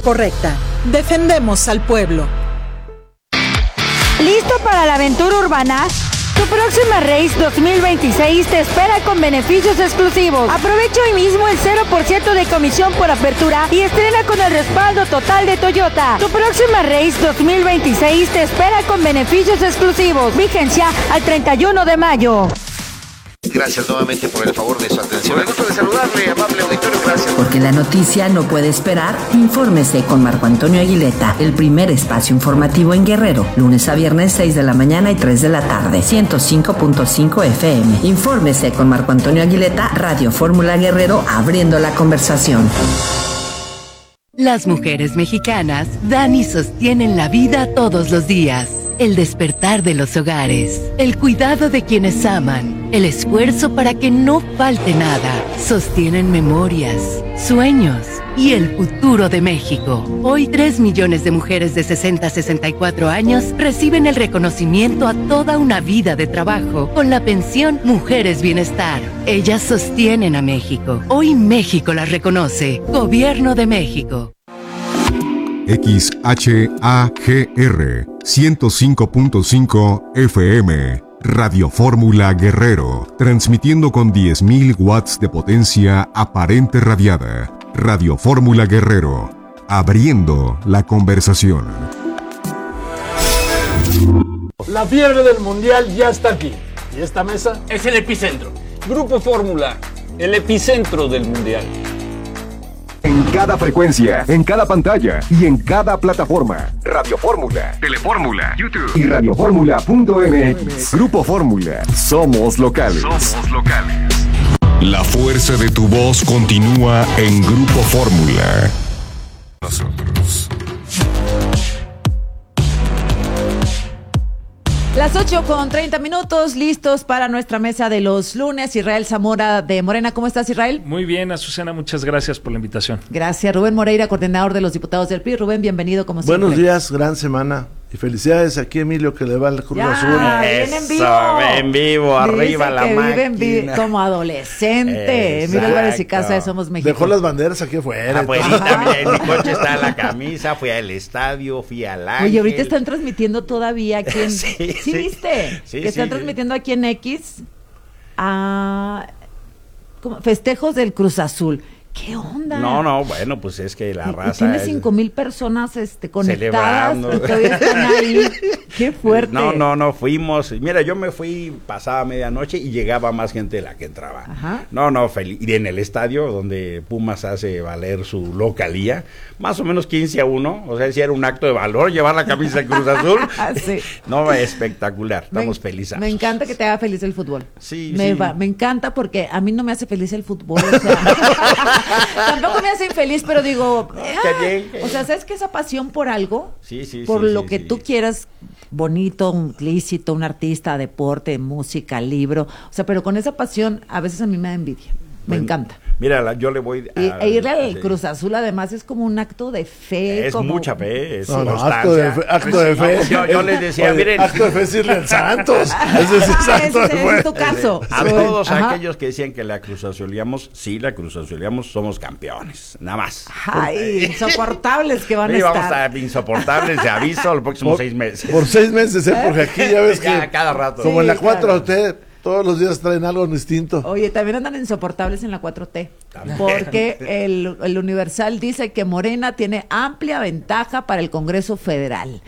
correcta. Defendemos al pueblo. ¿Listo para la aventura urbana? Tu próxima Race 2026 te espera con beneficios exclusivos. Aprovecha hoy mismo el 0% de comisión por apertura y estrena con el respaldo total de Toyota. Tu próxima Race 2026 te espera con beneficios exclusivos. Vigencia al 31 de mayo. Gracias nuevamente por el favor de su atención. El gusto de saludarle, amable auditorio, gracias. Porque la noticia no puede esperar, infórmese con Marco Antonio Aguileta, el primer espacio informativo en Guerrero, lunes a viernes 6 de la mañana y 3 de la tarde, 105.5 FM. Infórmese con Marco Antonio Aguileta, Radio Fórmula Guerrero, abriendo la conversación. Las mujeres mexicanas dan y sostienen la vida todos los días. El despertar de los hogares, el cuidado de quienes aman, el esfuerzo para que no falte nada, sostienen memorias, sueños y el futuro de México. Hoy 3 millones de mujeres de 60 a 64 años reciben el reconocimiento a toda una vida de trabajo con la pensión Mujeres Bienestar. Ellas sostienen a México. Hoy México las reconoce. Gobierno de México. XHAGR 105.5 FM, Radio Fórmula Guerrero, transmitiendo con 10.000 watts de potencia aparente radiada. Radio Fórmula Guerrero, abriendo la conversación. La fiebre del mundial ya está aquí. Y esta mesa es el epicentro. Grupo Fórmula, el epicentro del mundial. En cada frecuencia, en cada pantalla y en cada plataforma. Radio Fórmula, Telefórmula, YouTube y radioformula.mx. Grupo Fórmula. Somos locales. Somos locales. La fuerza de tu voz continúa en Grupo Fórmula. Nosotros. Las 8:30, listos para nuestra mesa de los lunes. Israel Zamora de Morena. ¿Cómo estás, Israel? Muy bien, Azucena, muchas gracias por la invitación. Gracias. Rubén Moreira, coordinador de los diputados del PRI. Rubén, bienvenido como siempre. Buenos días, gran semana. Y felicidades aquí, Emilio, que le va al Cruz Azul. Viene en vivo. En vivo, arriba dice la que máquina. Vive como adolescente. Emilio Álvarez y Casa de Somos México. Dejó las banderas aquí afuera. En mi coche está la camisa, fui al estadio, fui al Ángel. Oye, ahorita están transmitiendo todavía aquí en... ¿Sí viste? Sí, que están transmitiendo aquí en X a festejos del Cruz Azul. ¿Qué onda? No, bueno, pues es que la raza... Tiene 5,000 personas conectadas y todavía están ahí. ¡Qué fuerte! No, fuimos... Mira, yo me fui pasada medianoche y llegaba más gente de la que entraba. Ajá. No, feliz. Y en el estadio, donde Pumas hace valer su localía, más o menos 15-1, o sea, si era un acto de valor llevar la camisa de Cruz Azul. Sí. No, espectacular, estamos felices. Me encanta que te haga feliz el fútbol. Sí. Me encanta porque a mí no me hace feliz el fútbol, o sea... Tampoco me hace infeliz, pero digo, qué bien. O sea, ¿sabes que esa pasión por algo? Por lo que tú quieras, bonito, un lícito, un artista, deporte, música, libro, o sea, pero con esa pasión a veces a mí me da envidia. Me encanta. Mira, yo le voy a... irle al Cruz Azul, además, es como un acto de fe. Es mucha fe, es acto de fe. Yo les decía, miren... Acto de fe es irle al Santos. Ese es tu caso. A todos aquellos que decían que la Cruz Azuleamos, sí, la Cruz Azuleamos, somos campeones, nada más. Ay, insoportables que van a estar. Vamos a estar insoportables, de aviso, los próximos 6 meses. Por 6 meses, porque aquí ya ves que... Cada rato. Como en la 4T... Todos los días traen algo distinto. Oye, también andan insoportables en la 4T. También. Porque el Universal dice que Morena tiene amplia ventaja para el Congreso Federal.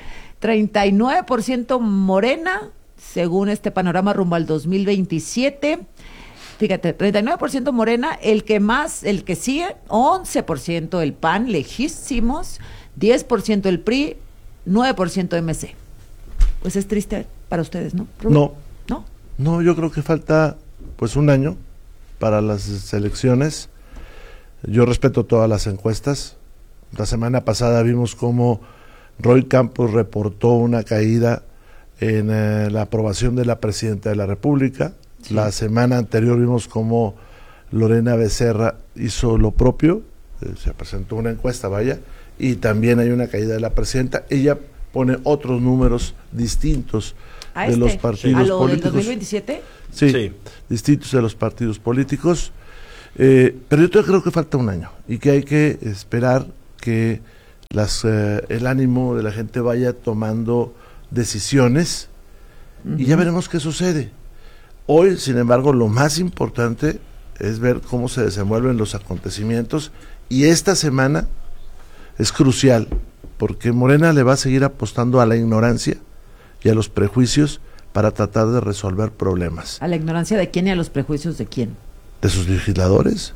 39% Morena, según este panorama rumbo al 2027. Fíjate, 39% Morena, el que sigue, 11% el PAN, lejísimos, 10% el PRI, 9% MC. Pues es triste para ustedes, ¿no? No, yo creo que falta pues un año para las elecciones. Yo respeto todas las encuestas. La semana pasada vimos cómo Roy Campos reportó una caída en la aprobación de la presidenta de la República. Sí. La semana anterior vimos cómo Lorena Becerra hizo lo propio, se presentó una encuesta, y también hay una caída de la presidenta. Ella pone otros números distintos de los partidos políticos. ¿A lo del 2027? Sí, distintos de los partidos políticos. Pero yo creo que falta un año y que hay que esperar que el ánimo de la gente vaya tomando decisiones y ya veremos qué sucede. Hoy, sin embargo, lo más importante es ver cómo se desenvuelven los acontecimientos, y esta semana es crucial porque Morena le va a seguir apostando a la ignorancia y a los prejuicios para tratar de resolver problemas. ¿A la ignorancia de quién y a los prejuicios de quién? De sus legisladores,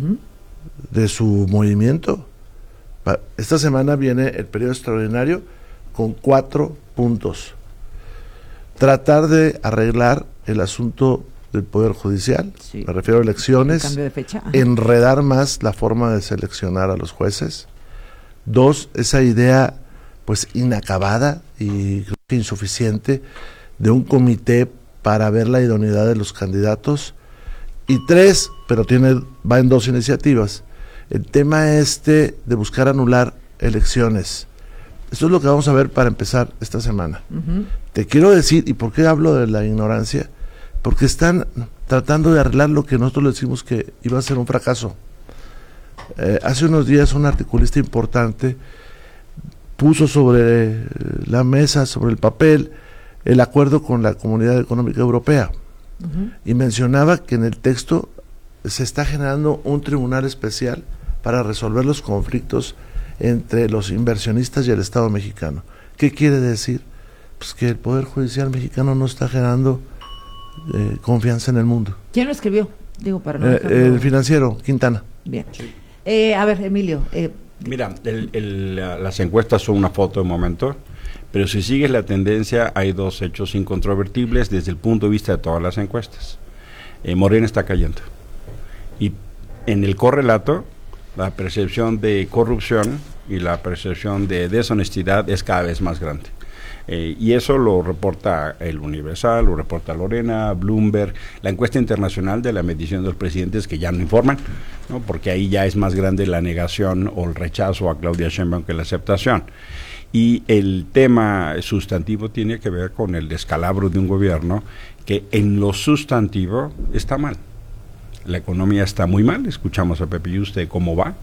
de su movimiento. Esta semana viene el periodo extraordinario con 4 puntos. Tratar de arreglar el asunto del Poder Judicial, me refiero a elecciones, cambio de fecha. enredar más la forma de seleccionar a los jueces. 2, esa idea pues inacabada y creo que insuficiente de un comité para ver la idoneidad de los candidatos. Y 3, pero va en 2 iniciativas, el tema de buscar anular elecciones. Esto es lo que vamos a ver para empezar esta semana. Te quiero decir, ¿y por qué hablo de la ignorancia? Porque están tratando de arreglar lo que nosotros le decimos que iba a ser un fracaso. Hace unos días un articulista importante puso sobre la mesa, sobre el papel, el acuerdo con la Comunidad Económica Europea, y mencionaba que en el texto se está generando un tribunal especial para resolver los conflictos entre los inversionistas y el Estado mexicano. ¿Qué quiere decir? Pues que el Poder Judicial mexicano no está generando confianza en el mundo. ¿Quién lo escribió? Digo, para no el financiero, Quintana. Bien. A ver, Emilio. Mira, las encuestas son una foto de momento, pero si sigues la tendencia, hay 2 hechos incontrovertibles desde el punto de vista de todas las encuestas. Morena está cayendo. Y en el correlato, la percepción de corrupción y la percepción de deshonestidad es cada vez más grande. Y eso lo reporta el Universal, lo reporta Lorena, Bloomberg, la encuesta internacional de la medición de los presidentes, que ya no informan, ¿no? Porque ahí ya es más grande la negación o el rechazo a Claudia Sheinbaum que la aceptación. Y el tema sustantivo tiene que ver con el descalabro de un gobierno que en lo sustantivo está mal. La economía está muy mal, escuchamos a Pepe Yuste cómo va,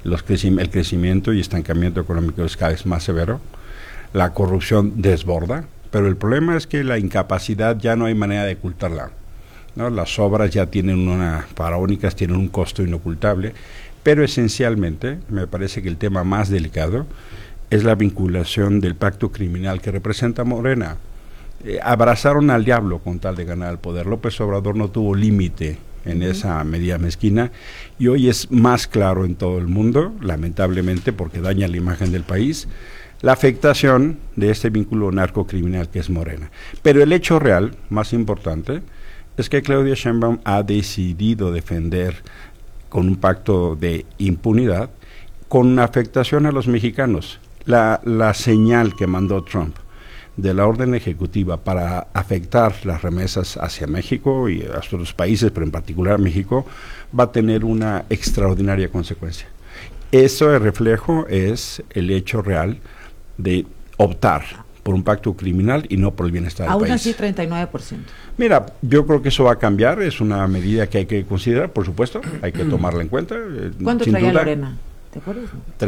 el crecimiento y estancamiento económico es cada vez más severo. La corrupción desborda, pero el problema es que la incapacidad ya no hay manera de ocultarla, ¿no? Las obras ya faraónicas tienen un costo inocultable, pero esencialmente me parece que el tema más delicado es la vinculación del pacto criminal que representa Morena. Abrazaron al diablo con tal de ganar el poder. López Obrador no tuvo límite en esa medida mezquina, y hoy es más claro en todo el mundo, lamentablemente, porque daña la imagen del país, la afectación de este vínculo narcocriminal que es Morena. Pero el hecho real, más importante, es que Claudia Sheinbaum ha decidido defender con un pacto de impunidad, con una afectación a los mexicanos. La señal que mandó Trump de la orden ejecutiva para afectar las remesas hacia México y a otros países, pero en particular a México, va a tener una extraordinaria consecuencia. Eso, el reflejo, es el hecho real de optar por un pacto criminal y no por el bienestar del país. Aún así, 39%. Mira, yo creo que eso va a cambiar, es una medida que hay que considerar, por supuesto, hay que tomarla en cuenta. ¿Cuánto traía Lorena? ¿Te acuerdas?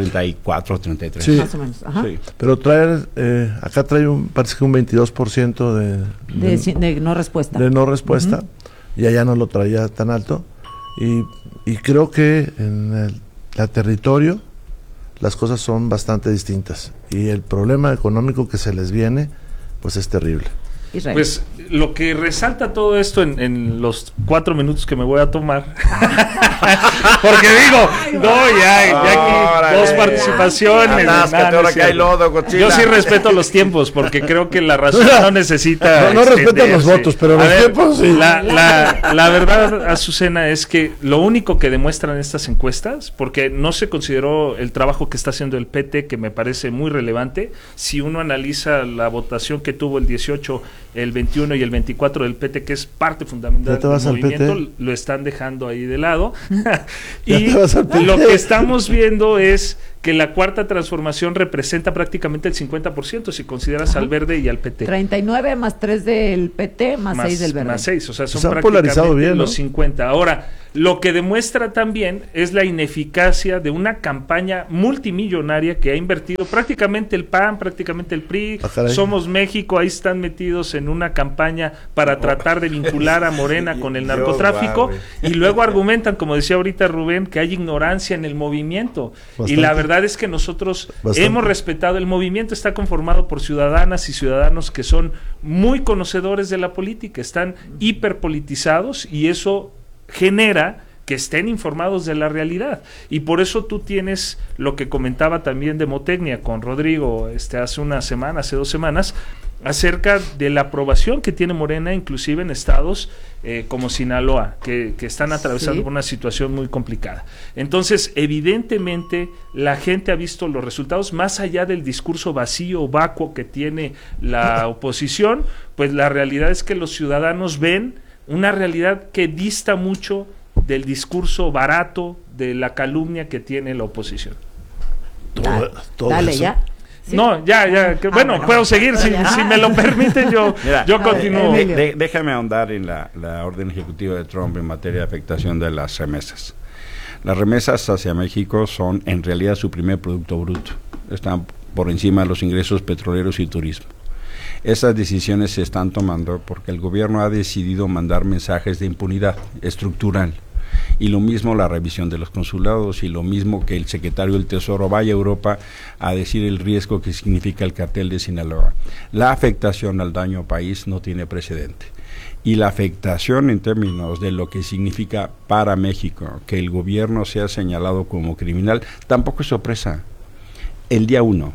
34, 33. Sí, más o menos. Ajá. Sí. Pero acá trae parece que un 22% de no respuesta. De no respuesta, y allá no lo traía tan alto. Y creo que en el territorio las cosas son bastante distintas. Y el problema económico que se les viene, pues es terrible. Israel. Pues lo que resalta todo esto en los 4 minutos que me voy a tomar, porque digo, ya aquí 2 participaciones. Ahora que hay lodo, Godzilla. Yo sí respeto los tiempos, porque creo que la razón no necesita. No respeto los votos, pero los tiempos sí. La verdad, Azucena, es que lo único que demuestran estas encuestas, porque no se consideró el trabajo que está haciendo el PT, que me parece muy relevante. Si uno analiza la votación que tuvo el 18, el 21 y el 24 del PT, que es parte fundamental del movimiento, lo están dejando ahí de lado. Y lo que estamos viendo es que la cuarta transformación representa prácticamente el 50% si consideras al Verde y al PT. 39 más 3 del PT más 6 del Verde. Más 6, o sea, son se han prácticamente polarizado bien, los ¿no? 50. Ahora, Lo que demuestra también es la ineficacia de una campaña multimillonaria que ha invertido prácticamente el PAN, prácticamente el PRI, Somos México, ahí están metidos en una campaña para tratar de vincular a Morena con el narcotráfico, y luego argumentan, como decía ahorita Rubén, que hay ignorancia en el movimiento. Bastante. Y la verdad es que nosotros hemos respetado, el movimiento está conformado por ciudadanas y ciudadanos que son muy conocedores de la política, están hiperpolitizados, y eso genera que estén informados de la realidad, y por eso tú tienes lo que comentaba también Demotecnia con Rodrigo hace 2 semanas, acerca de la aprobación que tiene Morena, inclusive en estados como Sinaloa, que están atravesando por una situación muy complicada. Entonces, evidentemente, la gente ha visto los resultados, más allá del discurso vacío, vacuo que tiene la oposición, pues la realidad es que los ciudadanos ven una realidad que dista mucho del discurso barato, de la calumnia que tiene la oposición. Dale, eso. ¿Ya? ¿Sí? No, ya, bueno, puedo seguir, si me lo permiten, yo continúo. Déjame ahondar en la orden ejecutiva de Trump en materia de afectación de las remesas. Las remesas hacia México son en realidad su primer producto bruto, están por encima de los ingresos petroleros y turismo. Esas decisiones se están tomando porque el gobierno ha decidido mandar mensajes de impunidad estructural, y lo mismo la revisión de los consulados, y lo mismo que el secretario del Tesoro vaya a Europa a decir el riesgo que significa el cartel de Sinaloa. La afectación al daño país no tiene precedente, y la afectación en términos de lo que significa para México que el gobierno sea señalado como criminal tampoco es sorpresa. El día 1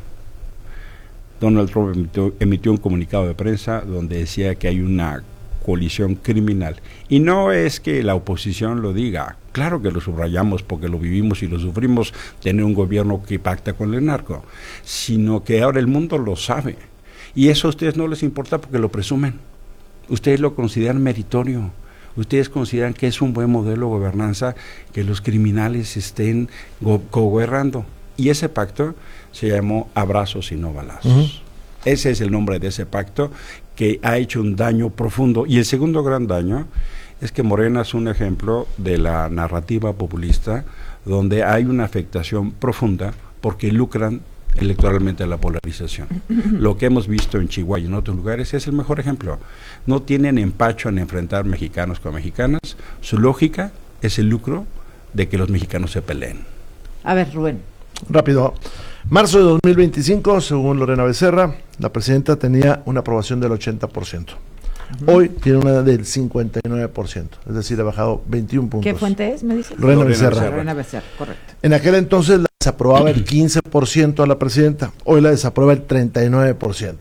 Donald Trump emitió un comunicado de prensa donde decía que hay una coalición criminal. Y no es que la oposición lo diga, claro que lo subrayamos porque lo vivimos y lo sufrimos, tener un gobierno que pacta con el narco, sino que ahora el mundo lo sabe. Y eso a ustedes no les importa porque lo presumen. Ustedes lo consideran meritorio. Ustedes consideran que es un buen modelo de gobernanza que los criminales estén gobernando. Y ese pacto se llamó Abrazos y no balazos. Ese es el nombre de ese pacto que ha hecho un daño profundo. Y el segundo gran daño es que Morena es un ejemplo de la narrativa populista donde hay una afectación profunda porque lucran electoralmente a la polarización. Lo que hemos visto en Chihuahua y en otros lugares es el mejor ejemplo. No tienen empacho en enfrentar mexicanos con mexicanas. Su lógica es el lucro de que los mexicanos se peleen. A ver, Rubén. Rápido. Marzo de 2025, según Lorena Becerra, la presidenta tenía una aprobación del 80%. Hoy tiene una del 59%, es decir, ha bajado 21 puntos. ¿Qué fuente es, me dices? Lorena Becerra. Lorena Becerra, correcto. En aquel entonces la desaprobaba el 15% a la presidenta, hoy la desaprueba el 39%.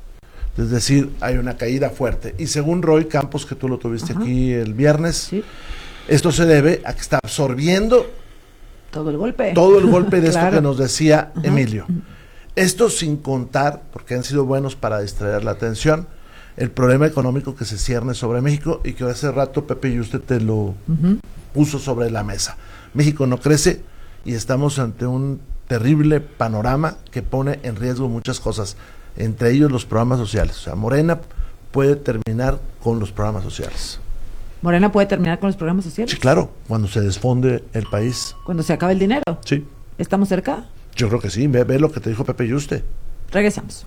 Es decir, hay una caída fuerte. Y según Roy Campos, que tú lo tuviste aquí el viernes, esto se debe a que está absorbiendo todo el golpe de esto que nos decía Emilio. Esto sin contar, porque han sido buenos para distraer la atención, el problema económico que se cierne sobre México y que hace rato Pepe y usted te lo puso sobre la mesa. México no crece y estamos ante un terrible panorama que pone en riesgo muchas cosas, entre ellos los programas sociales. O sea, Morena puede terminar con los programas sociales. ¿Morena puede terminar con los programas sociales? Sí, claro, cuando se desfonde el país. ¿Cuando se acabe el dinero? Sí. ¿Estamos cerca? Yo creo que sí, ve lo que te dijo Pepe Yuste. Regresamos.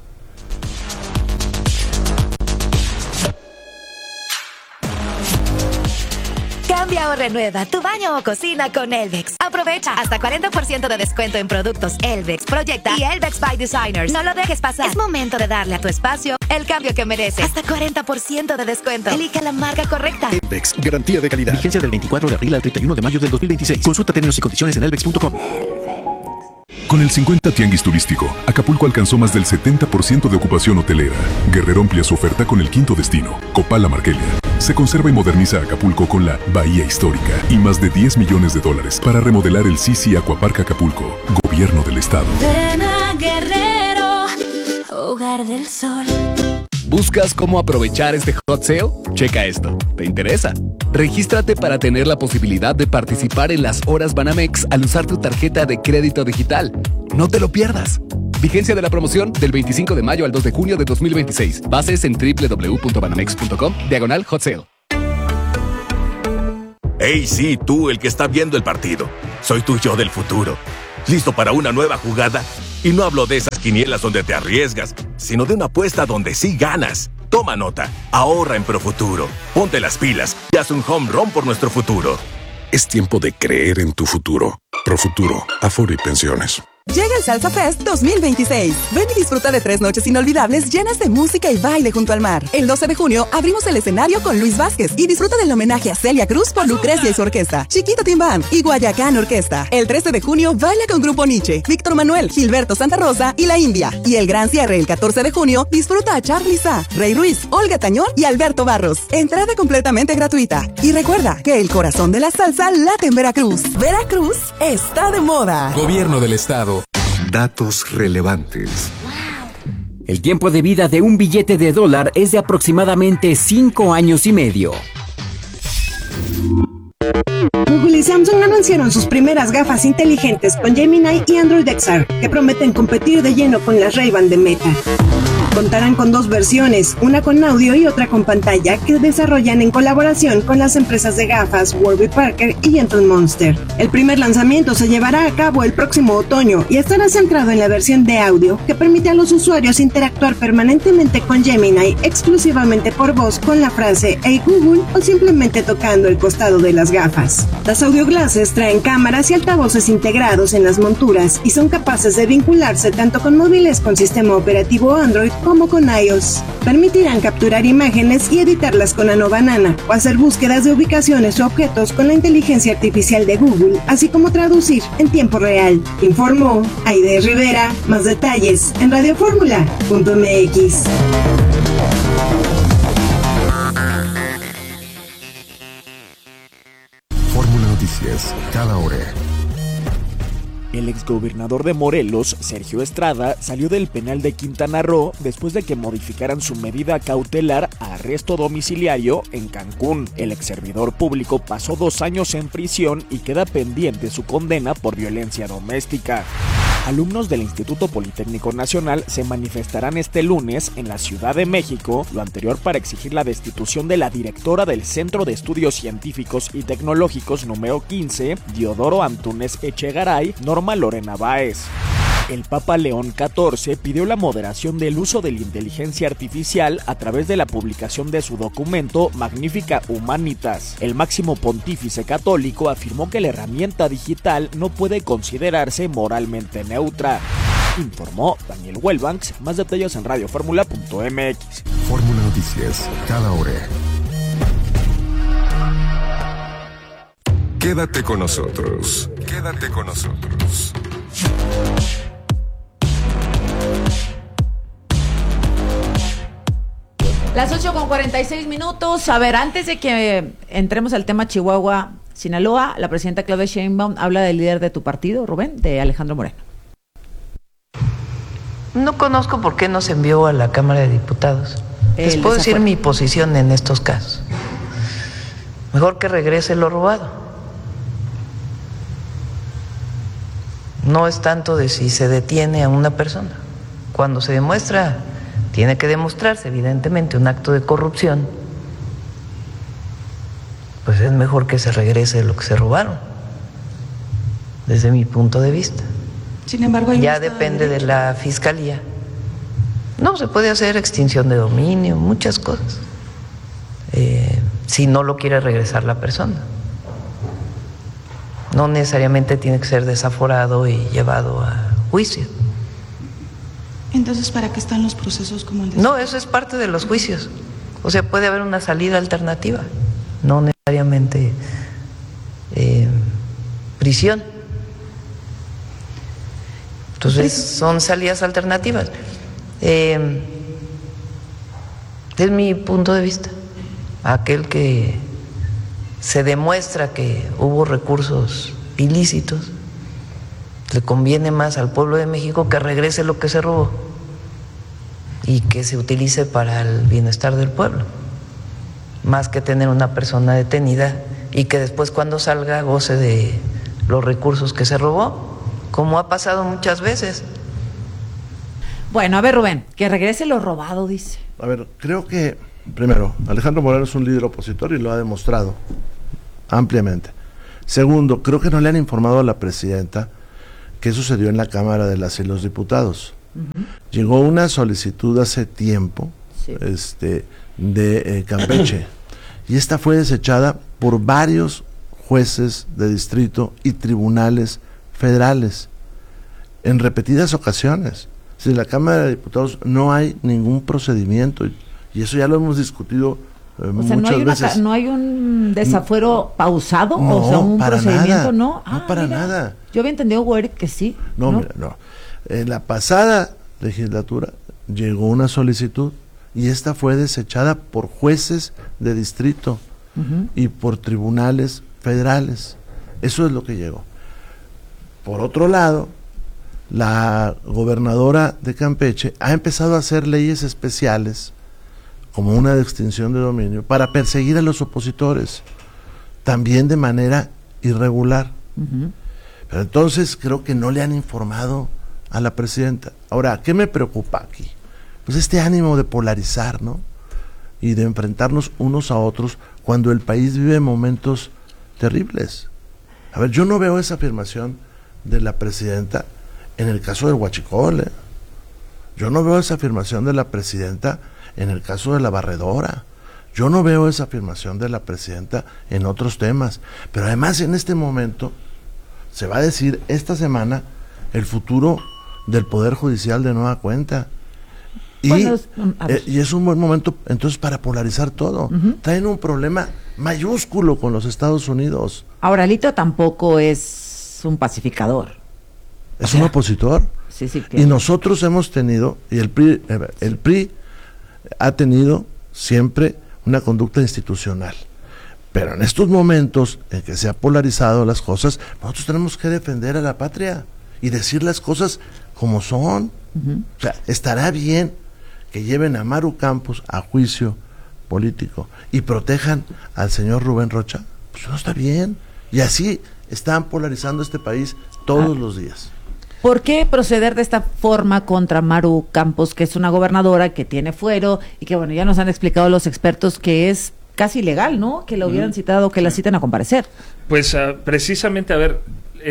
Cambia o renueva tu baño o cocina con Elvex. Aprovecha hasta 40% de descuento en productos Elvex, Proyecta y Elvex by Designers. No lo dejes pasar. Es momento de darle a tu espacio el cambio que merece. Hasta 40% de descuento. Elige la marca correcta. Elvex, garantía de calidad. Vigencia del 24 de abril al 31 de mayo del 2026. Consulta términos y condiciones en elvex.com. Con el 50 Tianguis Turístico, Acapulco alcanzó más del 70% de ocupación hotelera. Guerrero amplía su oferta con el quinto destino, Copala Marquelia. Se conserva y moderniza Acapulco con la Bahía Histórica y más de $10 millones para remodelar el Sisi Aquapark Acapulco, Gobierno del Estado. Ven a Guerrero, hogar del sol. ¿Buscas cómo aprovechar este hot sale? Checa esto. ¿Te interesa? Regístrate para tener la posibilidad de participar en las horas Banamex al usar tu tarjeta de crédito digital. No te lo pierdas. Vigencia de la promoción del 25 de mayo al 2 de junio de 2026. Bases en www.banamex.com/hot sale. Hey, sí, tú, el que está viendo el partido. Soy tu yo del futuro. ¿Listo para una nueva jugada? Y no hablo de esas quinielas donde te arriesgas, sino de una apuesta donde sí ganas. Toma nota, ahorra en Profuturo. Ponte las pilas y haz un home run por nuestro futuro. Es tiempo de creer en tu futuro. Profuturo, Afore y Pensiones. Llega el Salsa Fest 2026. Ven y disfruta de 3 noches inolvidables llenas de música y baile junto al mar. El 12 de junio abrimos el escenario con Luis Vázquez y disfruta del homenaje a Celia Cruz por Lucrecia y su orquesta, Chiquito Timbán y Guayacán Orquesta. El 13 de junio baila con Grupo Nietzsche, Víctor Manuel, Gilberto Santa Rosa y La India. Y el gran cierre el 14 de junio disfruta a Charly Sá, Rey Ruiz, Olga Tañón y Alberto Barros. Entrada completamente gratuita. Y recuerda que el corazón de la salsa late en Veracruz. Veracruz está de moda. Gobierno del Estado. Datos relevantes. El tiempo de vida de un billete de $1 es de aproximadamente 5 años y medio. Google y Samsung anunciaron sus primeras gafas inteligentes con Gemini y Android XR, que prometen competir de lleno con las Ray-Ban de Meta. Contarán con 2 versiones, una con audio y otra con pantalla, que desarrollan en colaboración con las empresas de gafas Warby Parker y Gentle Monster. El primer lanzamiento se llevará a cabo el próximo otoño y estará centrado en la versión de audio, que permite a los usuarios interactuar permanentemente con Gemini exclusivamente por voz con la frase "Hey Google" o simplemente tocando el costado de las gafas. Las audio glasses traen cámaras y altavoces integrados en las monturas y son capaces de vincularse tanto con móviles con sistema operativo Android como con iOS. Permitirán capturar imágenes y editarlas con Nano Banana o hacer búsquedas de ubicaciones o objetos con la inteligencia artificial de Google, así como traducir en tiempo real. Informó Aide Rivera. Más detalles en radioformula.mx. Fórmula Noticias, cada hora. El exgobernador de Morelos, Sergio Estrada, salió del penal de Quintana Roo después de que modificaran su medida cautelar a arresto domiciliario en Cancún. El exservidor público pasó 2 años en prisión y queda pendiente su condena por violencia doméstica. Alumnos del Instituto Politécnico Nacional se manifestarán este lunes en la Ciudad de México, lo anterior para exigir la destitución de la directora del Centro de Estudios Científicos y Tecnológicos número 15, Diodoro Antúnez Echegaray, Norma Lorena Báez. El Papa León XIV pidió la moderación del uso de la inteligencia artificial a través de la publicación de su documento Magnifica Humanitas. El máximo pontífice católico afirmó que la herramienta digital no puede considerarse moralmente neutra. Informó Daniel Wellbanks. Más detalles en radioformula.mx. Fórmula Noticias, cada hora. Quédate con nosotros. Quédate con nosotros. Las 8:46. A ver, antes de que entremos al tema Chihuahua, Sinaloa, la presidenta Claudia Sheinbaum habla del líder de tu partido, Rubén, de Alejandro Moreno. No conozco por qué no se envió a la Cámara de Diputados. Les puedo decir mi posición en estos casos. Mejor que regrese lo robado. No es tanto de si se detiene a una persona. Cuando se demuestra, tiene que demostrarse evidentemente un acto de corrupción, pues es mejor que se regrese lo que se robaron, desde mi punto de vista. Sin embargo, ya depende de la Fiscalía. No, se puede hacer extinción de dominio, muchas cosas, si no lo quiere regresar la persona. No necesariamente tiene que ser desaforado y llevado a juicio. Entonces, ¿para qué están los procesos como el de... No, eso es parte de los juicios. O sea, puede haber una salida alternativa, no necesariamente prisión. Entonces, son salidas alternativas. Es mi punto de vista. Aquel que se demuestra que hubo recursos ilícitos, le conviene más al pueblo de México que regrese lo que se robó y que se utilice para el bienestar del pueblo, más que tener una persona detenida y que después cuando salga goce de los recursos que se robó, como ha pasado muchas veces. Bueno, a ver, Rubén, que regrese lo robado, dice. A ver, creo que, primero, Alejandro Moreno es un líder opositor y lo ha demostrado ampliamente. Segundo, creo que no le han informado a la presidenta qué sucedió en la Cámara de las y los Diputados. Llegó una solicitud hace tiempo de Campeche y esta fue desechada por varios jueces de distrito y tribunales federales en repetidas ocasiones. Si en la Cámara de Diputados no hay ningún procedimiento y eso ya lo hemos discutido muchas veces. ¿No hay un desafuero pausado? No, o sea, un para procedimiento, nada, ¿no? para nada. Yo había entendido, güey, que sí. No, mira, no. En la pasada legislatura llegó una solicitud y esta fue desechada por jueces de distrito y por tribunales federales. Eso es lo que llegó. Por otro lado, la gobernadora de Campeche ha empezado a hacer leyes especiales, como una de extinción de dominio, para perseguir a los opositores, también de manera irregular. Pero entonces creo que no le han informado a la presidenta. Ahora, ¿qué me preocupa aquí? Pues este ánimo de polarizar, ¿no? Y de enfrentarnos unos a otros cuando el país vive momentos terribles. A ver, yo no veo esa afirmación de la presidenta en el caso del huachicol. Yo no veo esa afirmación de la presidenta en el caso de la barredora. Yo no veo esa afirmación de la presidenta en otros temas. Pero además en este momento se va a decir esta semana el futuro del Poder Judicial de nueva cuenta. Y es un buen momento entonces para polarizar todo. Traen un problema mayúsculo con los Estados Unidos. Ahora, Alito tampoco es un pacificador. Es un opositor. Sí, y nosotros hemos tenido, y el PRI ha tenido siempre una conducta institucional. Pero en estos momentos en que se ha polarizado las cosas, nosotros tenemos que defender a la patria y decir las cosas como son. O sea, estará bien que lleven a Maru Campos a juicio político y protejan al señor Rubén Rocha. Pues no está bien. Y así están polarizando este país todos los días. ¿Por qué proceder de esta forma contra Maru Campos, que es una gobernadora que tiene fuero y que, bueno, ya nos han explicado los expertos que es casi ilegal, ¿no? Que la hubieran citado, que la citen a comparecer. Pues precisamente, a ver,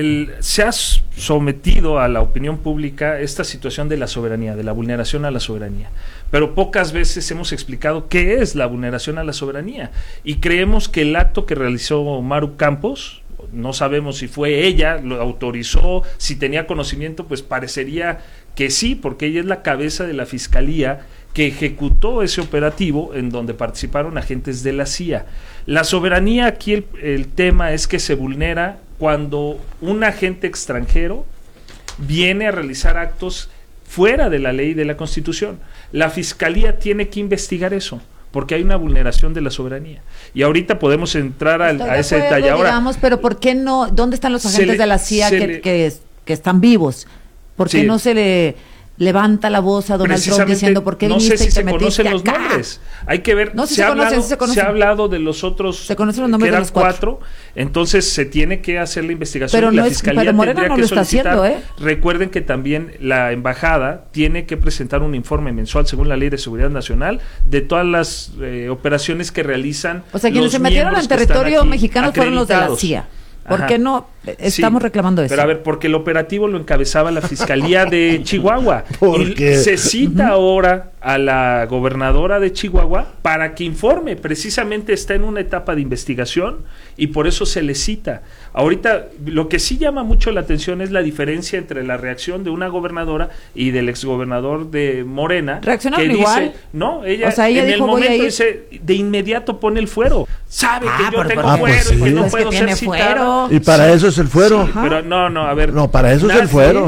se ha sometido a la opinión pública esta situación de la soberanía, de la vulneración a la soberanía, pero pocas veces hemos explicado qué es la vulneración a la soberanía, y creemos que el acto que realizó Maru Campos, no sabemos si fue ella, lo autorizó, si tenía conocimiento, pues parecería que sí, porque ella es la cabeza de la fiscalía que ejecutó ese operativo en donde participaron agentes de la CIA. La soberanía aquí, el tema es que se vulnera cuando un agente extranjero viene a realizar actos fuera de la ley y de la Constitución. La fiscalía tiene que investigar eso, porque hay una vulneración de la soberanía. Y ahorita podemos entrar a ese detalle. Ahora, digamos, pero ¿por qué no? ¿Dónde están los agentes de la CIA que están vivos? ¿Por qué no se le levanta la voz a Donald Trump diciendo por qué viniste y te metiste acá? No sé si se conocen los nombres. Hay que ver. No, si se ha hablado de los otros. Se conocen los nombres de los cuatro. Entonces se tiene que hacer la investigación. Pero y la fiscalía pero Morena no lo está haciendo, Recuerden que también la embajada tiene que presentar un informe mensual según la Ley de Seguridad Nacional de todas las operaciones que realizan. O sea, quienes se metieron en territorio mexicano fueron los de la CIA. ¿Por qué no estamos reclamando eso? Pero a ver, porque el operativo lo encabezaba la Fiscalía de Chihuahua. Y se cita ahora a la gobernadora de Chihuahua para que informe. Precisamente está en una etapa de investigación y por eso se le cita. Ahorita, lo que sí llama mucho la atención es la diferencia entre la reacción de una gobernadora y del exgobernador de Morena. ¿Reaccionaron que igual? Dice, no, ella, o sea, ella en dijo, el momento dice, de inmediato pone el fuero. Sabe que yo tengo fuero y que no puedo ser citado. Y para eso es el fuero. Sí, pero no, a ver. No, para eso es el fuero.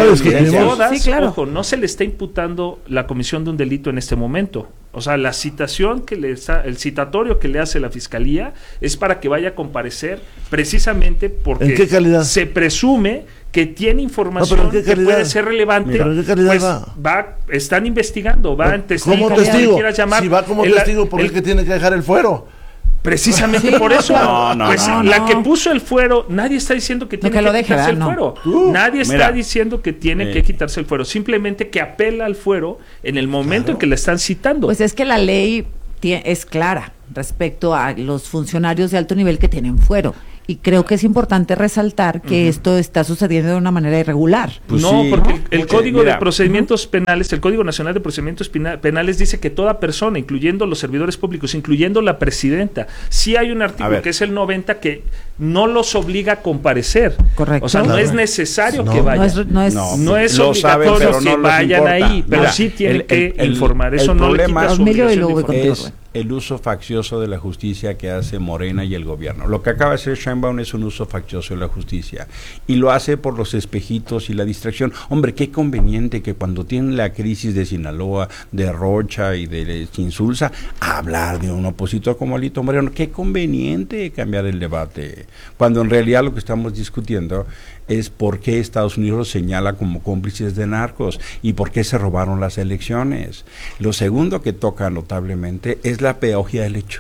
Ojo, no se le está imputando la comisión de un delito en este momento. O sea, la citación el citatorio que le hace la fiscalía es para que vaya a comparecer precisamente porque ¿en qué calidad? Se presume que tiene información que puede ser relevante. ¿Pero en qué calidad pues están investigando, en testigo. ¿Cómo testigo? Llamar, si va como testigo, ¿por qué que tiene que dejar el fuero? Precisamente por eso. La que puso el fuero, nadie está diciendo que tiene que quitarse el fuero. Nadie está diciendo que tiene que quitarse el fuero. Simplemente que apela al fuero en el momento en que la están citando. Pues es que la ley es clara. respecto a los funcionarios de alto nivel que tienen fuero. Y creo que es importante resaltar que esto está sucediendo de una manera irregular. Pues no, sí, porque el Código de Procedimientos Penales, el Código Nacional de Procedimientos Penales dice que toda persona, incluyendo los servidores públicos, incluyendo la presidenta, sí hay un artículo que es el 90 que no los obliga a comparecer. Correcto. O sea, no es necesario que vayan. No es obligatorio que vayan ahí, pero sí tienen que informar. Eso no le quita su obligación de es el uso faccioso de la justicia que hace Morena y el gobierno. Lo que acaba de hacer Sheinbaum es un uso faccioso de la justicia y lo hace por los espejitos y la distracción. Hombre, qué conveniente que cuando tienen la crisis de Sinaloa, de Rocha y de Insulza, hablar de un opositor como Alito Moreno. Qué conveniente cambiar el debate, cuando en realidad lo que estamos discutiendo es por qué Estados Unidos los señala como cómplices de narcos y por qué se robaron las elecciones. Lo segundo que toca notablemente es la pedagogía del hecho.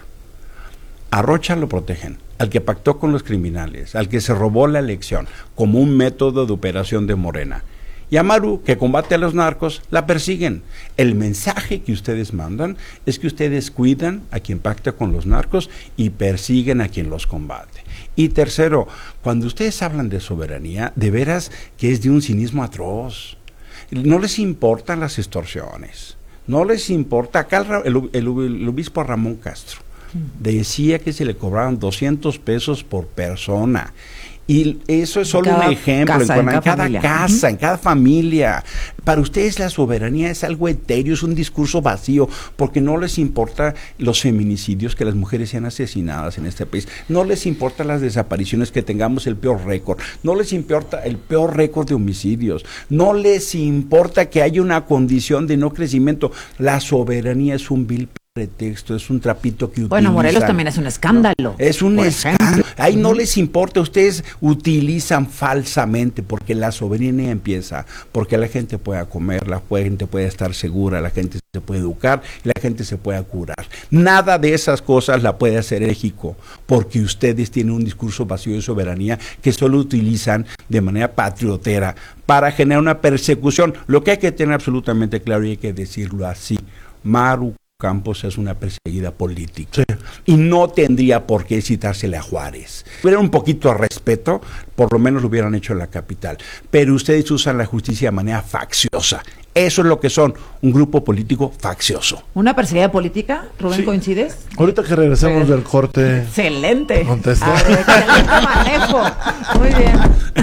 A Rocha lo protegen, al que pactó con los criminales, al que se robó la elección, como un método de operación de Morena. Y a Maru, que combate a los narcos, la persiguen. El mensaje que ustedes mandan es que ustedes cuidan a quien pacta con los narcos y persiguen a quien los combate. Y tercero, cuando ustedes hablan de soberanía, de veras que es de un cinismo atroz. No les importan las extorsiones, no les importa. Acá el obispo Ramón Castro decía que se le cobraban 200 pesos por persona. Y eso es solo un ejemplo, en cada casa, en cada familia. Para ustedes la soberanía es algo etéreo, es un discurso vacío, porque no les importa los feminicidios, que las mujeres sean asesinadas en este país, no les importa las desapariciones, que tengamos el peor récord, no les importa el peor récord de homicidios, no les importa que haya una condición de no crecimiento. La soberanía es un vil pretexto, es un trapito que utilizan. Bueno, Morelos también es un escándalo. No, es un escándalo. Ahí no les importa, ustedes utilizan falsamente, porque la soberanía empieza, porque la gente pueda comer, la gente puede estar segura, la gente se puede educar, la gente se pueda curar. Nada de esas cosas la puede hacer México, porque ustedes tienen un discurso vacío de soberanía que solo utilizan de manera patriotera para generar una persecución. Lo que hay que tener absolutamente claro, y hay que decirlo así: Maru Campos es una perseguida política, sí, y no tendría por qué citársele a Juárez. Hubiera un poquito de respeto, por lo menos lo hubieran hecho en la capital, pero ustedes usan la justicia de manera facciosa. Eso es lo que son, un grupo político faccioso. ¿Una perseguida política? Rubén, sí. ¿Coincides? Ahorita que regresemos del corte. Excelente. Contesta. Excelente manejo. Muy bien.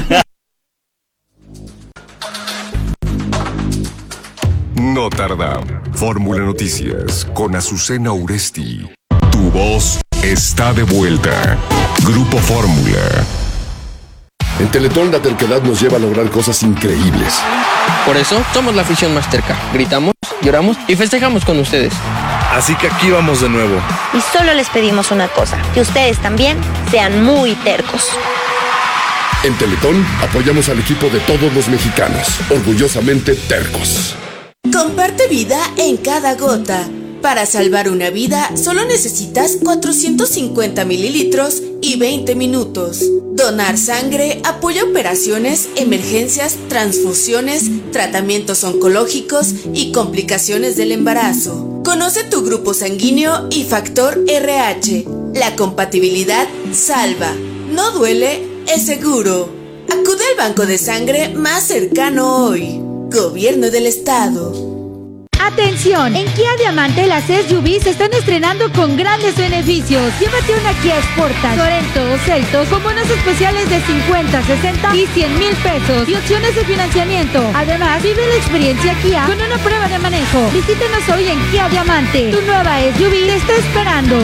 No tarda. Fórmula Noticias con Azucena Uresti. Tu voz está de vuelta. Grupo Fórmula. En Teletón la terquedad nos lleva a lograr cosas increíbles. Por eso somos la afición más terca. Gritamos, lloramos y festejamos con ustedes. Así que aquí vamos de nuevo. Y solo les pedimos una cosa: que ustedes también sean muy tercos. En Teletón apoyamos al equipo de todos los mexicanos, orgullosamente tercos. Comparte vida en cada gota. Para salvar una vida, solo necesitas 450 mililitros y 20 minutos. Donar sangre apoya operaciones, emergencias, transfusiones, tratamientos oncológicos y complicaciones del embarazo. Conoce tu grupo sanguíneo y factor RH. La compatibilidad salva. No duele, es seguro. Acude al banco de sangre más cercano hoy. Gobierno del Estado. ¡Atención! En Kia Diamante las SUVs se están estrenando con grandes beneficios. Llévate una Kia Sportage, Sorento o Seltos con bonos especiales de 50, 60 y 100 mil pesos y opciones de financiamiento. Además, vive la experiencia Kia con una prueba de manejo. Visítenos hoy en Kia Diamante. Tu nueva SUV te está esperando.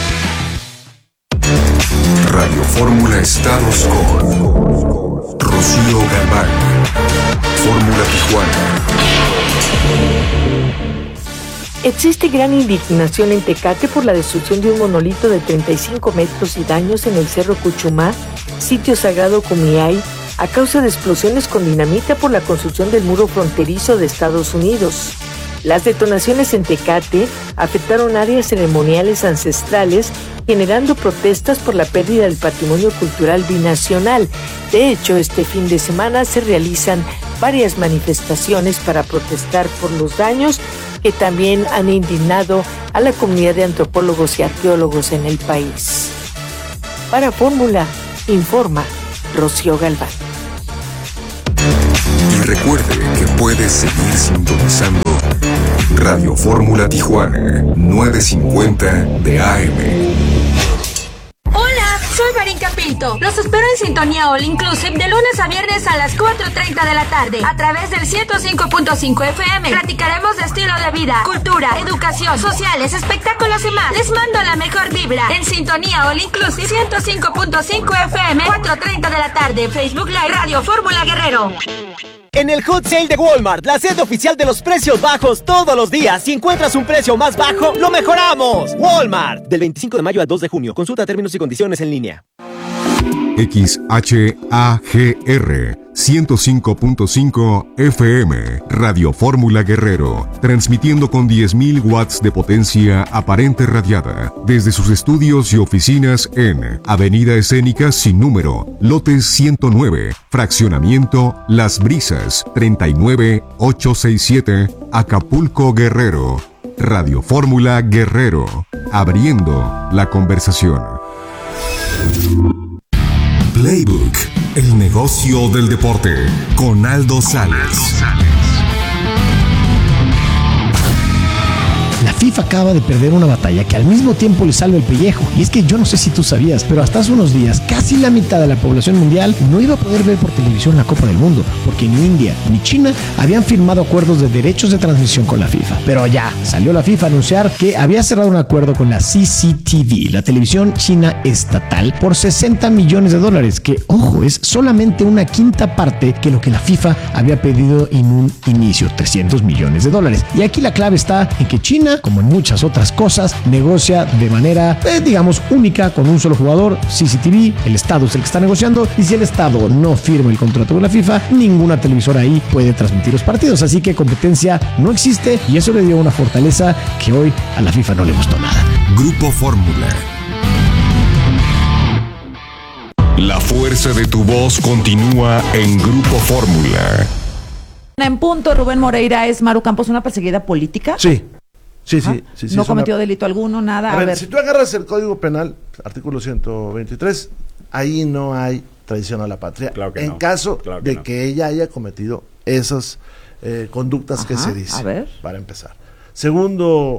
Radio Fórmula Estados con Rocío Galván. Fórmula Tijuana. Existe gran indignación en Tecate por la destrucción de un monolito de 35 metros y daños en el Cerro Cuchumá, sitio sagrado Cumiay, a causa de explosiones con dinamita por la construcción del muro fronterizo de Estados Unidos. Las detonaciones en Tecate afectaron áreas ceremoniales ancestrales, generando protestas por la pérdida del patrimonio cultural binacional. De hecho, este fin de semana se realizan varias manifestaciones para protestar por los daños que también han indignado a la comunidad de antropólogos y arqueólogos en el país. Para Fórmula, informa Rocío Galván. Y recuerde que puede seguir sintonizando Radio Fórmula Tijuana, 950 de AM. Hola, soy Marinka Pinto. Los espero en Sintonía All Inclusive de lunes a viernes a las 4:30 de la tarde a través del 105.5 FM. Platicaremos de estilo de vida, cultura, educación, sociales, espectáculos y más. Les mando la mejor vibra en Sintonía All Inclusive 105.5 FM, 4:30 de la tarde. Facebook Live Radio Fórmula Guerrero. En el Hot Sale de Walmart, la sede oficial de los precios bajos todos los días. Si encuentras un precio más bajo, ¡lo mejoramos! Walmart. Del 25 de mayo al 2 de junio. Consulta términos y condiciones en línea. XHAGR 105.5 FM Radio Fórmula Guerrero, transmitiendo con 10.000 watts de potencia aparente radiada desde sus estudios y oficinas en Avenida Escénica sin número, lote 109, fraccionamiento Las Brisas, 39867, Acapulco, Guerrero. Radio Fórmula Guerrero, abriendo la conversación. Playbook, el negocio del deporte, con Aldo Sales. La FIFA acaba de perder una batalla que al mismo tiempo le salva el pellejo. Y es que yo no sé si tú sabías, pero hasta hace unos días casi la mitad de la población mundial no iba a poder ver por televisión la Copa del Mundo, porque ni India ni China habían firmado acuerdos de derechos de transmisión con la FIFA. Pero ya salió la FIFA a anunciar que había cerrado un acuerdo con la CCTV, la televisión china estatal, por $60 millones, que, ojo, es solamente una quinta parte que lo que la FIFA había pedido en un inicio, $300 millones. Y aquí la clave está en que China, como en muchas otras cosas, negocia de manera, digamos, única con un solo jugador, CCTV. El Estado es el que está negociando, y si el Estado no firma el contrato con la FIFA, ninguna televisora ahí puede transmitir los partidos. Así que competencia no existe, y eso le dio una fortaleza que hoy a la FIFA no le gustó nada. Grupo Fórmula. La fuerza de tu voz continúa en Grupo Fórmula. En punto, Rubén Moreira, ¿es Maru Campos una perseguida política? Sí. Sí. No cometió delito alguno, nada. A ver, si tú agarras el Código Penal, artículo 123, ahí no hay traición a la patria, claro que en no. Caso claro que de no. Que ella haya cometido esas conductas que se dice. A ver. Para empezar. Segundo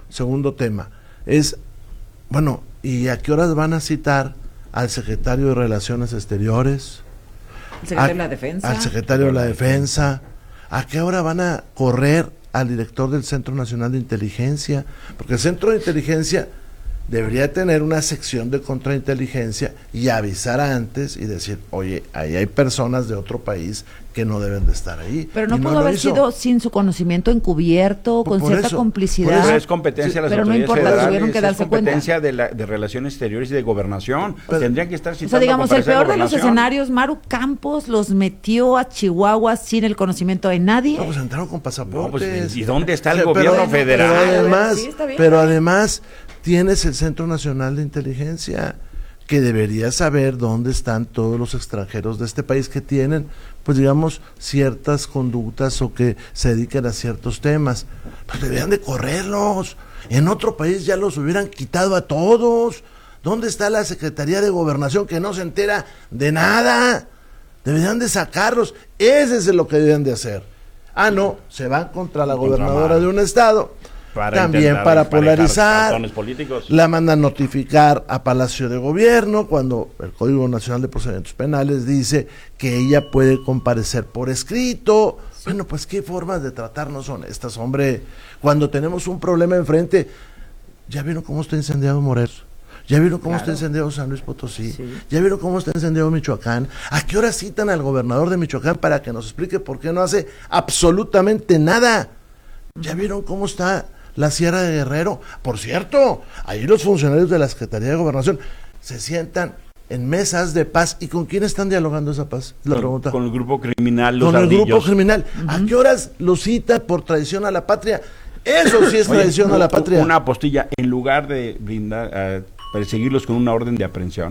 tema es, bueno, ¿y a qué horas van a citar al secretario de Relaciones Exteriores? ¿El secretario de la Defensa? Al secretario de la Defensa. ¿A qué hora van a correr al director del Centro Nacional de Inteligencia? Porque el Centro de Inteligencia debería tener una sección de contrainteligencia y avisar antes y decir, oye, ahí hay personas de otro país que no deben de estar ahí. Pero no pudo haber sido sin su conocimiento encubierto, con cierta complicidad. Pero es competencia de las pero autoridades no importa, federales, tuvieron que darse es competencia de Relaciones Exteriores y de Gobernación. Tendrían que estar citando. O sea, digamos, el peor de los escenarios, Maru Campos los metió a Chihuahua sin el conocimiento de nadie. No, pues entraron con pasaportes. No, pues, ¿y dónde está el gobierno federal? Pero además tienes el Centro Nacional de Inteligencia, que debería saber dónde están todos los extranjeros de este país que tienen, pues digamos, ciertas conductas o que se dediquen a ciertos temas. Pues deberían de correrlos. En otro país ya los hubieran quitado a todos. ¿Dónde está la Secretaría de Gobernación que no se entera de nada? Deberían de sacarlos. Ese es lo que deben de hacer. Ah, no, se van contra la gobernadora de un estado. También para polarizar, la mandan notificar a Palacio de Gobierno cuando el Código Nacional de Procedimientos Penales dice que ella puede comparecer por escrito. Sí. Bueno, pues qué formas de tratarnos son estas, hombre, cuando tenemos un problema enfrente. ¿Ya vieron cómo está incendiado Morelos? ¿Ya vieron cómo está incendiado San Luis Potosí? Sí. ¿Ya vieron cómo está incendiado Michoacán? ¿A qué hora citan al gobernador de Michoacán para que nos explique por qué no hace absolutamente nada? ¿Ya vieron cómo está la Sierra de Guerrero? Por cierto, ahí los funcionarios de la Secretaría de Gobernación se sientan en mesas de paz. ¿Y con quién están dialogando esa paz? La pregunta. Con el grupo criminal, los Con ardillos. El grupo criminal. ¿A qué horas los citan por traición a la patria? Eso sí es traición a la patria. Una apostilla, en lugar de brindar, perseguirlos con una orden de aprehensión,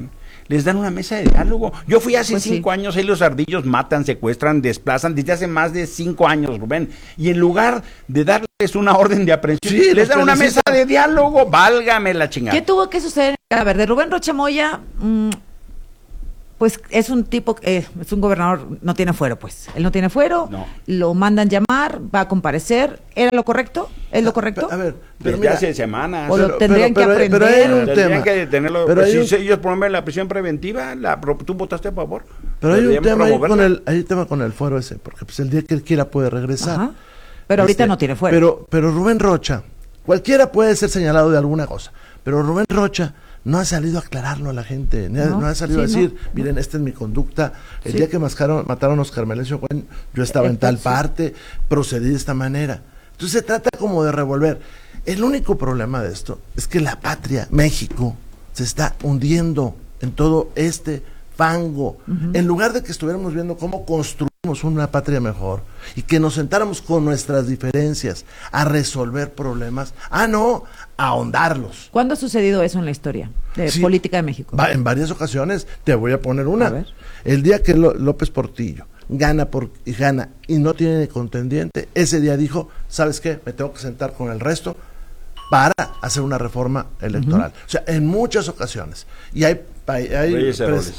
les dan una mesa de diálogo. Yo fui hace 5 años, ahí los ardillos matan, secuestran, desplazan, desde hace más de 5 años, Rubén, y en lugar de darles una orden de aprehensión, les dan una mesa de diálogo, válgame la chingada. ¿Qué tuvo que suceder? A ver, de Rubén Rocha Moya, pues es un tipo, es un gobernador, no tiene fuero, pues. Él no tiene fuero, lo mandan llamar, va a comparecer. ¿Era lo correcto? ¿Es lo correcto? A ver, pero desde hace semanas. O lo tendrían que aprender. Pero hay un tendrían tema. que detenerlo. Pero Pues si ellos promueven la prisión preventiva, tú votaste a favor. Pero hay un tema ahí con el fuero ese, porque pues el día que él quiera puede regresar. Ajá. Pero ahorita no tiene fuero. Pero Rubén Rocha, cualquiera puede ser señalado de alguna cosa, pero Rubén Rocha no ha salido a aclararlo a la gente, no ha salido a decir, miren, esta es mi conducta, el día que mataron a Oscar Melencio, yo estaba en tal parte, procedí de esta manera. Entonces se trata como de revolver. El único problema de esto es que la patria, México, se está hundiendo en todo este fango. En lugar de que estuviéramos viendo cómo construimos una patria mejor y que nos sentáramos con nuestras diferencias a resolver problemas, a ahondarlos. ¿Cuándo ha sucedido eso en la historia de política de México? En varias ocasiones. Te voy a poner una. El día que López Portillo gana y no tiene contendiente, ese día dijo, ¿sabes qué? Me tengo que sentar con el resto para hacer una reforma electoral. O sea, en muchas ocasiones. Y hay Reyes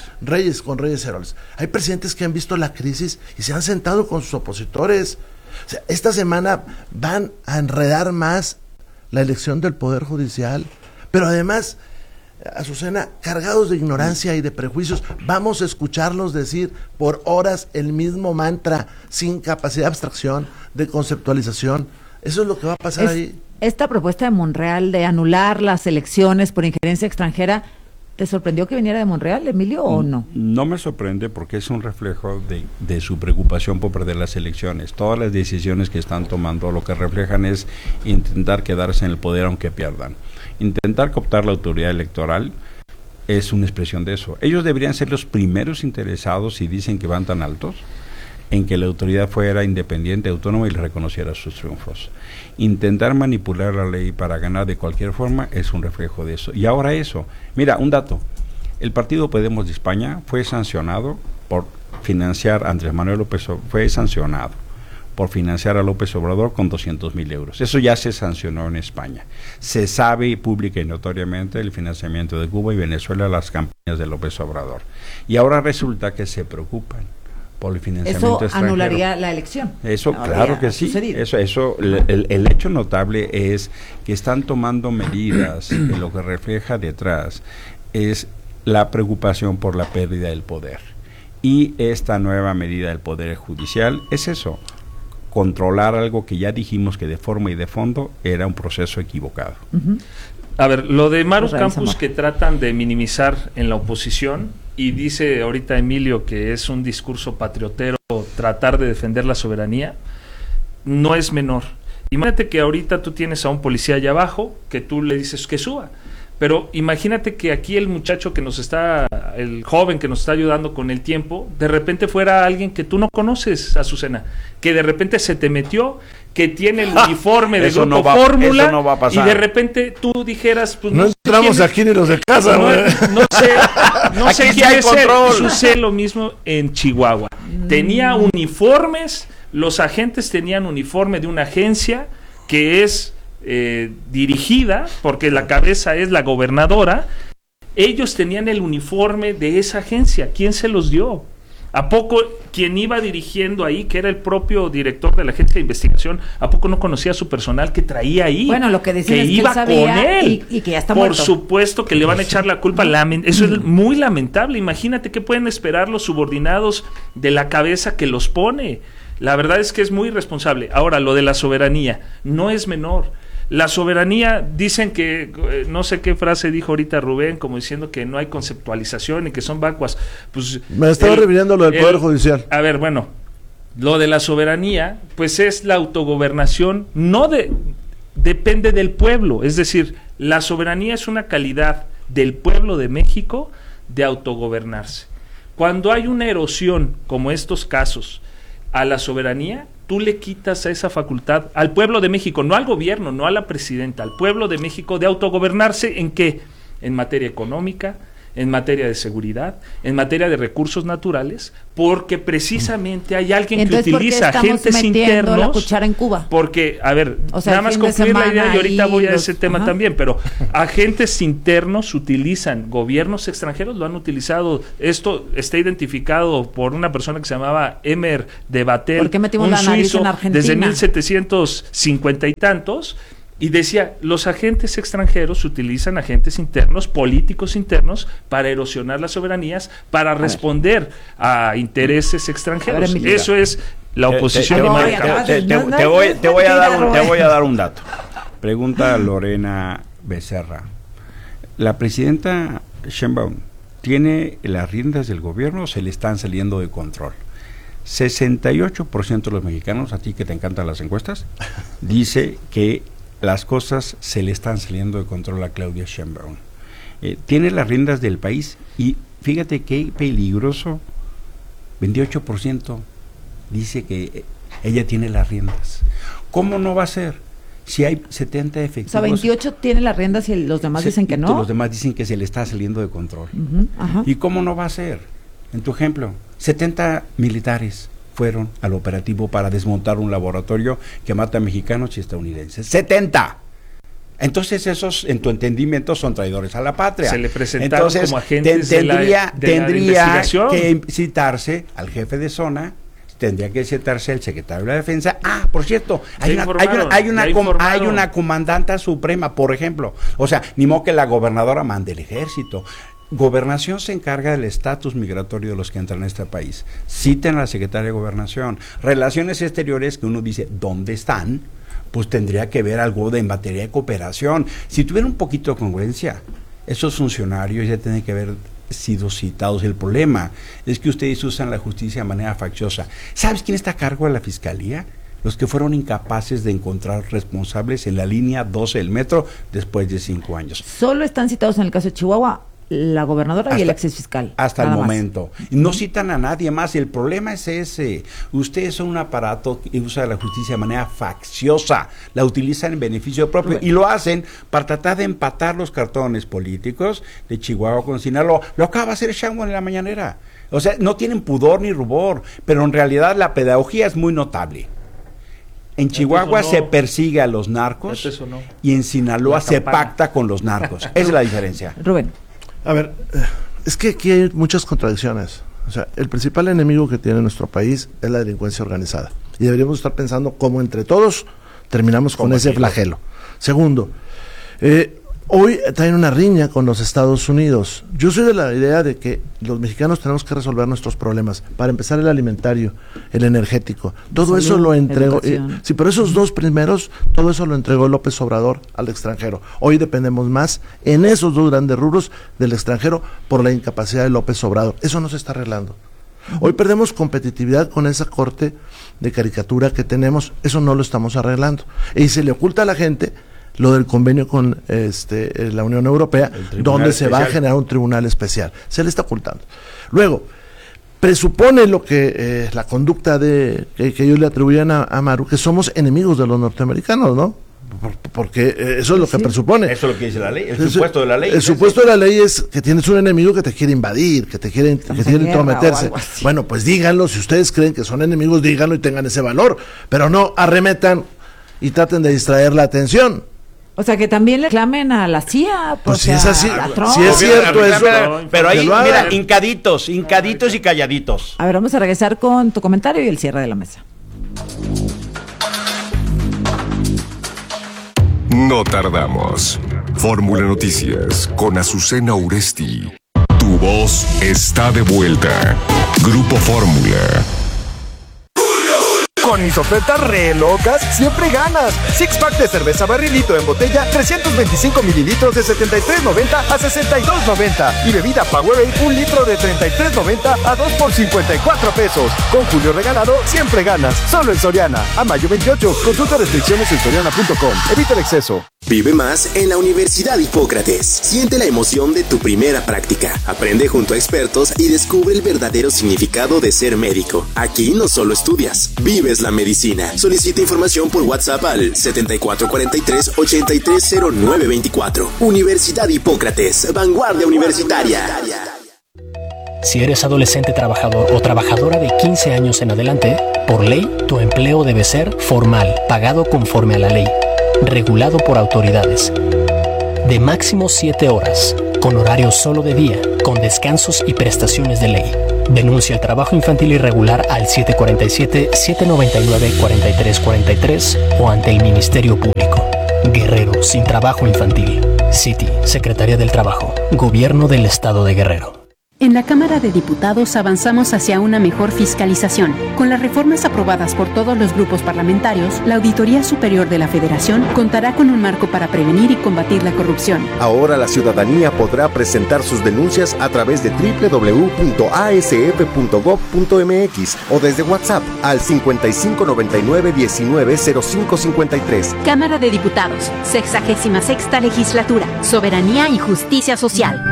Heroles. Hay presidentes que han visto la crisis y se han sentado con sus opositores. O sea, esta semana van a enredar más la elección del Poder Judicial, pero además, Azucena, cargados de ignorancia y de prejuicios, vamos a escucharlos decir por horas el mismo mantra, sin capacidad de abstracción, de conceptualización. Eso es lo que va a pasar ahí. Esta propuesta de Monreal de anular las elecciones por injerencia extranjera, ¿te sorprendió que viniera de Monreal, Emilio, o no? No me sorprende porque es un reflejo de su preocupación por perder las elecciones. Todas las decisiones que están tomando lo que reflejan es intentar quedarse en el poder aunque pierdan. Intentar cooptar la autoridad electoral es una expresión de eso. Ellos deberían ser los primeros interesados, si dicen que van tan altos, en que la autoridad fuera independiente, autónoma y le reconociera sus triunfos. Intentar manipular la ley para ganar de cualquier forma es un reflejo de eso. Y ahora eso, mira, un dato, el Partido Podemos de España fue sancionado por financiar a Andrés Manuel López Obrador, fue sancionado por financiar a López Obrador con 200,000 euros. Eso ya se sancionó en España. Se sabe pública y notoriamente el financiamiento de Cuba y Venezuela a las campañas de López Obrador. Y ahora resulta que se preocupan por el financiamiento extranjero. Eso anularía la elección. Eso, claro que sí. Eso, el hecho notable es que están tomando medidas que lo que refleja detrás es la preocupación por la pérdida del poder. Y esta nueva medida del Poder Judicial es eso, controlar algo que ya dijimos que de forma y de fondo era un proceso equivocado. A ver, lo de Maru Campos que tratan de minimizar en la oposición, y dice ahorita Emilio que es un discurso patriotero tratar de defender la soberanía, no es menor. Imagínate que ahorita tú tienes a un policía allá abajo que tú le dices que suba, pero imagínate que aquí el muchacho que nos está, el joven que nos está ayudando con el tiempo, de repente fuera alguien que tú no conoces, Azucena, que de repente se te metió, que tiene el uniforme de Grupo Fórmula, no va a pasar. Y de repente tú dijeras, pues no entramos aquí ni los de casa, no sé quién es él. Sucede lo mismo en Chihuahua. Tenía uniformes, los agentes tenían uniforme de una agencia que es dirigida, porque la cabeza es la gobernadora. Ellos tenían el uniforme de esa agencia. ¿Quién se los dio? ¿A poco quien iba dirigiendo ahí, que era el propio director de la agencia de investigación, a poco no conocía a su personal que traía ahí? Bueno, lo que decían es que iba él sabía con él. Y que ya está Por muerto. supuesto que le van a echar la culpa. Eso es muy lamentable. Imagínate qué pueden esperar los subordinados de la cabeza que los pone. La verdad es que es muy irresponsable. Ahora, lo de la soberanía no es menor. La soberanía, dicen que, no sé qué frase dijo ahorita Rubén, como diciendo que no hay conceptualización y que son vacuas. Pues me estaba refiriendo lo del Poder Judicial. A ver, bueno, lo de la soberanía, pues es la autogobernación, depende del pueblo. Es decir, la soberanía es una calidad del pueblo de México de autogobernarse. Cuando hay una erosión, como estos casos, a la soberanía, tú le quitas esa facultad al pueblo de México, no al gobierno, no a la presidenta, al pueblo de México de autogobernarse. ¿En qué? En materia económica, en materia de seguridad, en materia de recursos naturales, porque precisamente hay alguien que utiliza agentes internos. La cuchara en Cuba? Porque, a ver, o sea, nada más concluir la idea y ahorita voy a ese tema también, pero agentes internos utilizan, gobiernos extranjeros lo han utilizado. Esto está identificado por una persona que se llamaba Emer de Batel, ¿por qué metimos un la nariz suizo en Argentina? desde 1750 y tantos. Y decía, los agentes extranjeros utilizan agentes internos, políticos internos, para erosionar las soberanías, para responder a intereses extranjeros. Eso es la oposición. Te voy a dar un dato. Pregunta Lorena Becerra. ¿La presidenta Sheinbaum tiene las riendas del gobierno o se le están saliendo de control? 68% de los mexicanos, a ti que te encantan las encuestas, dice que las cosas se le están saliendo de control a Claudia Sheinbaum. Tiene las riendas del país y fíjate qué peligroso, 28% dice que ella tiene las riendas. ¿Cómo no va a ser? Si hay 70 efectivos. O sea, 28 tiene las riendas y los demás dicen que no. Los demás dicen que se le está saliendo de control. ¿Y cómo no va a ser? En tu ejemplo, 70 militares fueron al operativo para desmontar un laboratorio que mata a mexicanos y estadounidenses. ¡70! Entonces esos, en tu entendimiento, son traidores a la patria. Se le presentaron como agentes tendría investigación. Que citarse al jefe de zona, tendría que citarse al secretario de la Defensa. Por cierto, hay una comandanta suprema, por ejemplo. O sea, ni modo que la gobernadora mande el ejército. Gobernación se encarga del estatus migratorio de los que entran a este país. Citen a la secretaria de Gobernación. Relaciones exteriores, que uno dice, ¿dónde están? Pues tendría que ver algo en materia de cooperación. Si tuviera un poquito de congruencia, esos funcionarios ya tienen que haber sido citados. El problema es que ustedes usan la justicia de manera facciosa. ¿Sabes quién está a cargo de la fiscalía? Los que fueron incapaces de encontrar responsables en la línea 12 del metro después de 5 años. Solo están citados en el caso de Chihuahua la gobernadora y el exfiscal. Hasta el momento. No citan a nadie más. Y el problema es ese. Ustedes son un aparato que usa la justicia de manera facciosa. La utilizan en beneficio propio. Y lo hacen para tratar de empatar los cartones políticos de Chihuahua con Sinaloa. Lo acaba de hacer Sheinbaum en la mañanera. O sea, no tienen pudor ni rubor. Pero en realidad la pedagogía es muy notable. En Chihuahua se persigue a los narcos y en Sinaloa se pacta con los narcos. Esa es la diferencia. Rubén. A ver, es que aquí hay muchas contradicciones. O sea, el principal enemigo que tiene nuestro país es la delincuencia organizada. Y deberíamos estar pensando cómo entre todos terminamos con ese flagelo. Segundo, hoy traen una riña con los Estados Unidos. Yo soy de la idea de que los mexicanos tenemos que resolver nuestros problemas. Para empezar, el alimentario, el energético. Todo eso lo entregó. Sí, pero esos dos primeros, todo eso lo entregó López Obrador al extranjero. Hoy dependemos más en esos dos grandes rubros del extranjero por la incapacidad de López Obrador. Eso no se está arreglando. Hoy perdemos competitividad con esa corte de caricatura que tenemos. Eso no lo estamos arreglando. Y se le oculta a la gente lo del convenio con la Unión Europea, donde se va a generar un tribunal especial. Se le está ocultando. Luego, presupone lo que la conducta que ellos le atribuyen a Maru, que somos enemigos de los norteamericanos, ¿no? Porque eso es lo que presupone. Eso es lo que dice la ley, el supuesto de la ley. El supuesto de la ley es que tienes un enemigo que te quiere invadir, que te quiere intrometerse. Bueno, pues díganlo, si ustedes creen que son enemigos, díganlo y tengan ese valor, pero no arremetan y traten de distraer la atención. O sea, que también le clamen a la CIA. Pues si es así, si es cierto eso. Pero ahí, mira, hincaditos y calladitos. A ver, vamos a regresar con tu comentario y el cierre de la mesa. No tardamos. Fórmula Noticias con Azucena Uresti. Tu voz está de vuelta. Grupo Fórmula. Con mis ofertas re locas, siempre ganas. Six pack de cerveza barrilito en botella, 325 mililitros de $73.90 a $62.90. Y bebida Powerade, 1 litro de $33.90 a 2 por $54. Con Julio regalado, siempre ganas. Solo en Soriana. A mayo 28. Consulta restricciones en soriana.com. Evita el exceso. Vive más en la Universidad Hipócrates. Siente la emoción de tu primera práctica. Aprende junto a expertos y descubre el verdadero significado de ser médico. Aquí no solo estudias, vives la medicina. Solicita información por WhatsApp al 7443-830924. Universidad Hipócrates, vanguardia universitaria. Si eres adolescente trabajador o trabajadora de 15 años en adelante, por ley, tu empleo debe ser formal, pagado conforme a la ley, regulado por autoridades, de máximo 7 horas, con horario solo de día, con descansos y prestaciones de ley. Denuncia el trabajo infantil irregular al 747-799-4343 o ante el Ministerio Público. Guerrero sin trabajo infantil. CITI, Secretaría del Trabajo, Gobierno del Estado de Guerrero. En la Cámara de Diputados avanzamos hacia una mejor fiscalización. Con las reformas aprobadas por todos los grupos parlamentarios, la Auditoría Superior de la Federación contará con un marco para prevenir y combatir la corrupción. Ahora la ciudadanía podrá presentar sus denuncias a través de www.asf.gov.mx o desde WhatsApp al 5599-190553. Cámara de Diputados, 66ª Legislatura, Soberanía y Justicia Social.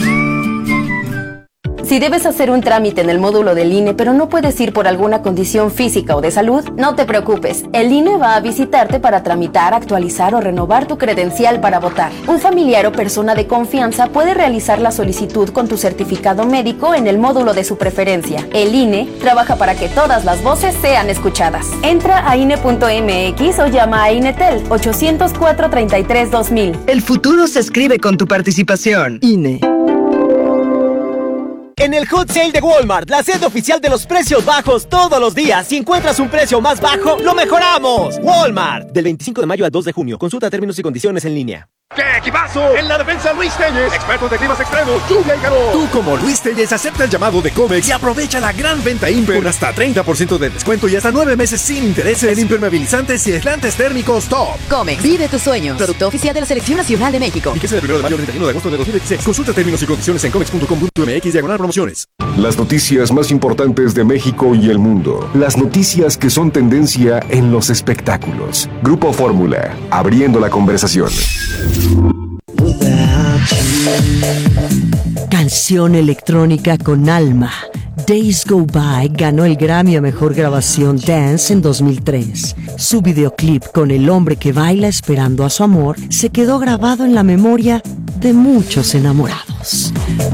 Si debes hacer un trámite en el módulo del INE, pero no puedes ir por alguna condición física o de salud, no te preocupes. El INE va a visitarte para tramitar, actualizar o renovar tu credencial para votar. Un familiar o persona de confianza puede realizar la solicitud con tu certificado médico en el módulo de su preferencia. El INE trabaja para que todas las voces sean escuchadas. Entra a INE.mx o llama a INETEL 804-33-2000. El futuro se escribe con tu participación. INE. En el Hot Sale de Walmart, la sede oficial de los precios bajos todos los días. Si encuentras un precio más bajo, ¡lo mejoramos! Walmart. Del 25 de mayo al 2 de junio. Consulta términos y condiciones en línea. ¡Qué equipazo! En la defensa Luis Telles, expertos de climas extremos, lluvia y calor. Tú como Luis Telles acepta el llamado de Comex y aprovecha la gran venta Imper con hasta 30% de descuento y hasta 9 meses sin intereses en impermeabilizantes y aislantes térmicos top. Comex, vive tus sueños. Producto oficial de la Selección Nacional de México. Y que sea del 1 de mayo al 31 de agosto de 2016. Consulta términos y condiciones en comex.com.mx/promociones. Las noticias más importantes de México y el mundo. Las noticias que son tendencia en los espectáculos. Grupo Fórmula, abriendo la conversación. Canción electrónica con alma. Days Go By ganó el Grammy a Mejor Grabación Dance en 2003. Su videoclip con el hombre que baila esperando a su amor se quedó grabado en la memoria de muchos enamorados.